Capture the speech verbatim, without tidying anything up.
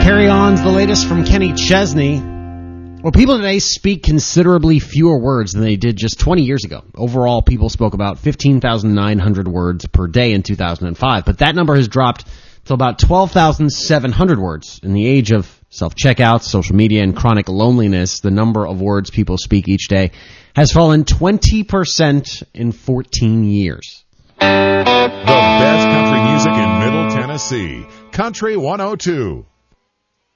Carry-On's the latest from Kenny Chesney. Well, people today speak considerably fewer words than they did just twenty years ago. Overall, people spoke about fifteen thousand nine hundred words per day in two thousand five, but that number has dropped to about twelve thousand seven hundred words. In the age of self-checkouts, social media, and chronic loneliness, the number of words people speak each day has fallen twenty percent in fourteen years. The best country music in Middle Tennessee. Country one oh two.